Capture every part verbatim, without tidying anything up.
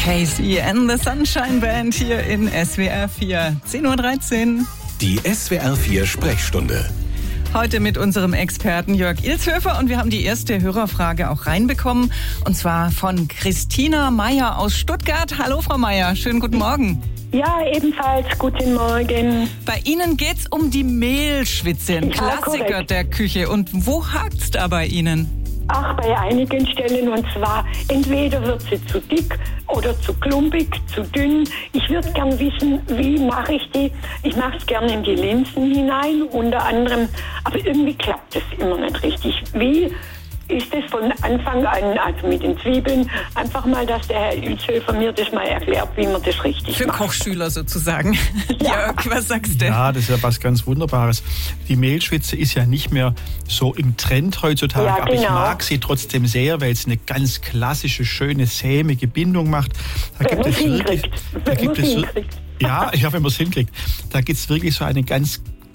Casey and the Sunshine Band hier in S W R vier. zehn Uhr dreizehn. Die S W R vier Sprechstunde. Heute mit unserem Experten Jörg Ilshöfer und wir haben die erste Hörerfrage auch reinbekommen und zwar von Christina Meyer aus Stuttgart. Hallo Frau Meyer, schönen guten Morgen. Ja, ebenfalls guten Morgen. Bei Ihnen geht's um die Mehlschwitze, ein Ja, Klassiker korrekt. der Küche. Und wo hakt's da bei Ihnen? Ach, bei einigen Stellen, und zwar entweder wird sie zu dick oder zu klumpig, zu dünn. Ich würde gern wissen, wie mache ich die? Ich mache es gern in die Linsen hinein, unter anderem, aber irgendwie klappt es immer nicht richtig. Wie ist es von Anfang an, also mit den Zwiebeln, einfach mal, dass der Herr Ilshöfer mir das mal erklärt, wie man das richtig Für macht. Kochschüler sozusagen. Ja. Jörg, was sagst du? Ja, das ist ja was ganz Wunderbares. Die Mehlschwitze ist ja nicht mehr so im Trend heutzutage, Ja, aber ich genau. mag sie trotzdem sehr, weil es eine ganz klassische, schöne, sämige Bindung macht. Da Wenn gibt man's es wirklich, hinkriegt. da Wenn gibt man's es, wir- hinkriegt. ja, ja, wenn man es hinkriegt, da gibt es wirklich so eine ganz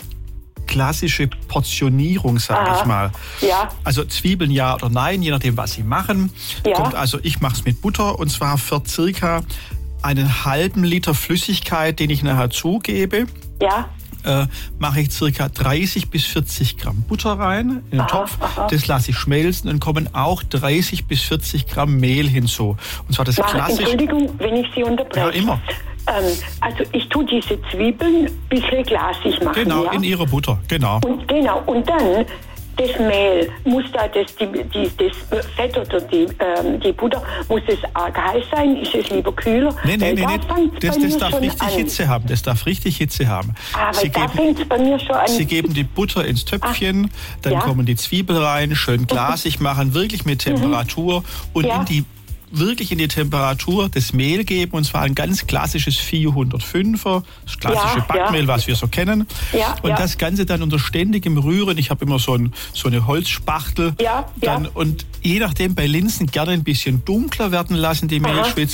klassische Portionierung, sag Aha. ich mal. Ja. Also Zwiebeln ja oder nein, je nachdem, was Sie machen. Ja. Kommt also, ich mache es mit Butter und zwar für circa einen halben Liter Flüssigkeit, den ich nachher zugebe. Ja, Äh, mache ich circa dreißig bis vierzig Gramm Butter rein in den Aha, Topf. aha. Das lasse ich schmelzen und kommen auch dreißig bis vierzig Gramm Mehl hinzu. Und zwar das Mach, klassische. Entschuldigung, wenn ich Sie unterbreche. Ja, immer. Ähm, also ich tue diese Zwiebeln ein bisschen glasig machen. Genau, ja? in ihrer Butter, genau. Und genau, und dann das Mehl, muss da das, die, die, das Fett oder die, ähm, die Butter, muss es arg heiß sein? Ist es lieber kühler? Nee, nee, Weil nee, da nee. fängt's Das, bei das mir darf schon richtig an. Hitze haben. Das darf richtig Hitze haben. Ah, weil Sie da geben, fängt es bei mir schon an. Sie geben die Butter ins Töpfchen, dann ja. kommen die Zwiebeln rein, schön glasig machen, wirklich mit Temperatur und Ja. in die wirklich in die Temperatur das Mehl geben, und zwar ein ganz klassisches vierhundertfünfer, das klassische Ja, Backmehl, ja. was wir so kennen. Ja, und ja. das Ganze dann unter ständigem Rühren. Ich habe immer so, ein, so eine Holzspachtel. Ja, dann, ja. Und je nachdem bei Linsen gerne ein bisschen dunkler werden lassen, die Aha. Mehlschwitze.